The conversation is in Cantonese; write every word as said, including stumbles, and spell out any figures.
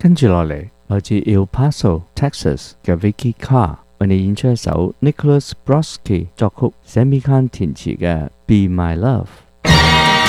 跟住落嚟，來自 El Paso、Texas 嘅 Vicky Carr 為你演出一首 Nicholas Brodsky 作曲、Sammy Cahn 填詞嘅《Be My Love》。